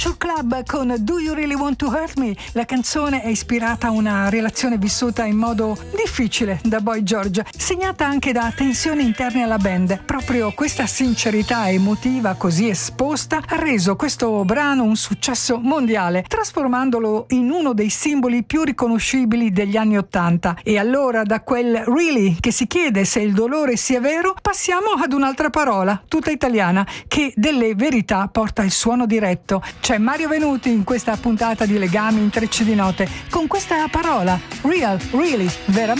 Club con Do You Really Want to Hurt Me? La canzone è ispirata a una relazione vissuta in modo difficile da Boy George, segnata anche da tensioni interne alla band. Proprio questa sincerità emotiva così esposta ha reso questo brano un successo mondiale, trasformandolo in uno dei simboli più riconoscibili degli anni '80. E allora, da quel really che si chiede se il dolore sia vero, passiamo ad un'altra parola, tutta italiana, che delle verità porta il suono diretto. C'è Mario Venuti in questa puntata di Legami, Intrecci di Note con questa parola, real, really, veramente.